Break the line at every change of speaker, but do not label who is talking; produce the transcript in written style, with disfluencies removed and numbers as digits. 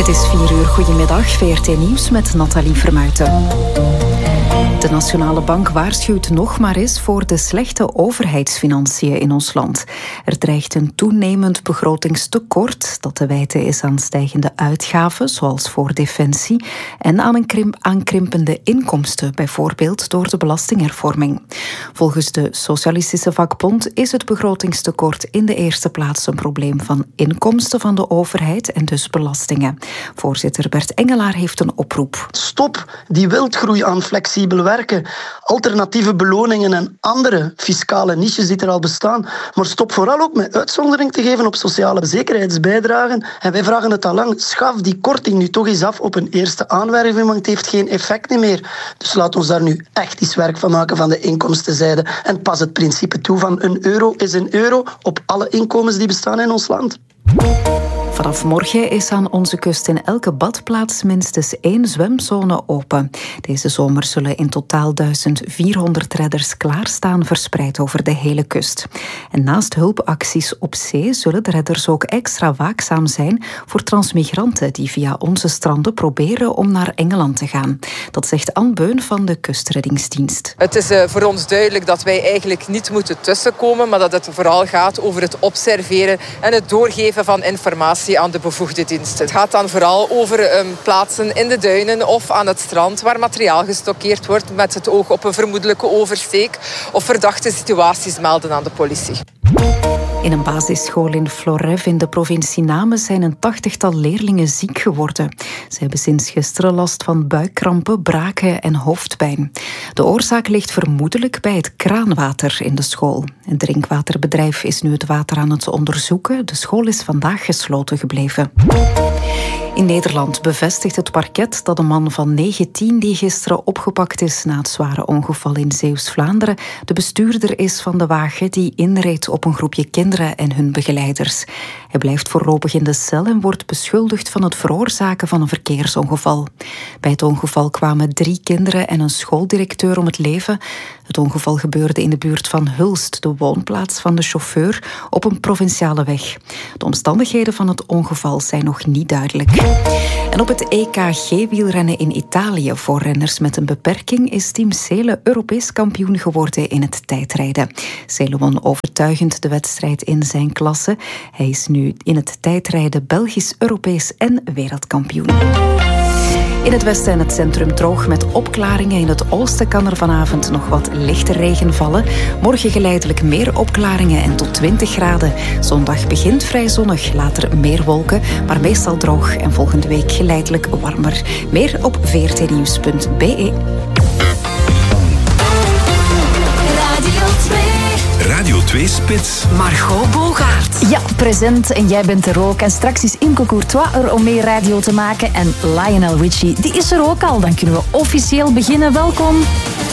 Het is 4:00. Goedemiddag, VRT Nieuws met Nathalie Vermuijten. De Nationale Bank waarschuwt nog maar eens voor de slechte overheidsfinanciën in ons land. Er dreigt een toenemend begrotingstekort dat te wijten is aan stijgende uitgaven, zoals voor defensie, en aan krimpende inkomsten, bijvoorbeeld door de belastinghervorming. Volgens de Socialistische Vakbond is het begrotingstekort in de eerste plaats een probleem van inkomsten van de overheid en dus belastingen. Voorzitter Bert Engelaar heeft een oproep.
Stop die wildgroei aan flexibel werken, alternatieve beloningen en andere fiscale niches die er al bestaan. Maar stop vooral ook met uitzondering te geven op sociale zekerheidsbijdragen. En wij vragen het al lang, schaf die korting nu toch eens af op een eerste aanwerving, want het heeft geen effect meer. Dus laat ons daar nu echt eens werk van maken van de inkomstenzijde. En pas het principe toe van €1 is €1 op alle inkomens die bestaan in ons land.
Vanaf morgen is aan onze kust in elke badplaats minstens 1 zwemzone open. Deze zomer zullen in totaal 1400 redders klaarstaan, verspreid over de hele kust. En naast hulpacties op zee zullen de redders ook extra waakzaam zijn voor transmigranten die via onze stranden proberen om naar Engeland te gaan. Dat zegt Anne Beun van de Kustreddingsdienst.
Het is voor ons duidelijk dat wij eigenlijk niet moeten tussenkomen, maar dat het vooral gaat over het observeren en het doorgeven van informatie aan de bevoegde dienst. Het gaat dan vooral over plaatsen in de duinen of aan het strand waar materiaal gestockeerd wordt met het oog op een vermoedelijke oversteek of verdachte situaties melden aan de politie.
In een basisschool in Floref in de provincie Namen zijn een 80-tal leerlingen ziek geworden. Ze hebben sinds gisteren last van buikkrampen, braken en hoofdpijn. De oorzaak ligt vermoedelijk bij het kraanwater in de school. Het drinkwaterbedrijf is nu het water aan het onderzoeken. De school is vandaag gesloten gebleven. In Nederland bevestigt het parket dat een man van 19 die gisteren opgepakt is na het zware ongeval in Zeeuws-Vlaanderen de bestuurder is van de wagen die inreed op een groepje kinderen en hun begeleiders. Hij blijft voorlopig in de cel en wordt beschuldigd van het veroorzaken van een verkeersongeval. Bij het ongeval kwamen 3 kinderen en een schooldirecteur om het leven. Het ongeval gebeurde in de buurt van Hulst, de woonplaats van de chauffeur, op een provinciale weg. De omstandigheden van het ongeval zijn nog niet duidelijk. En op het EK G-wielrennen in Italië voor renners met een beperking is Team Seele Europees kampioen geworden in het tijdrijden. Seele won overtuigend de wedstrijd in zijn klasse. Hij is nu in het tijdrijden Belgisch, Europees en wereldkampioen. In het westen en het centrum droog met opklaringen. In het oosten kan er vanavond nog wat lichte regen vallen. Morgen geleidelijk meer opklaringen en tot 20 graden. Zondag begint vrij zonnig, later meer wolken, maar meestal droog. En volgende week geleidelijk warmer. Meer op vrtnieuws.be.
Radio 2 Spits.
Margot Bogaert.
Ja, present en jij bent er ook. En straks is Imco Courtois er om mee radio te maken. En Lionel Richie, die is er ook al. Dan kunnen we officieel beginnen. Welkom.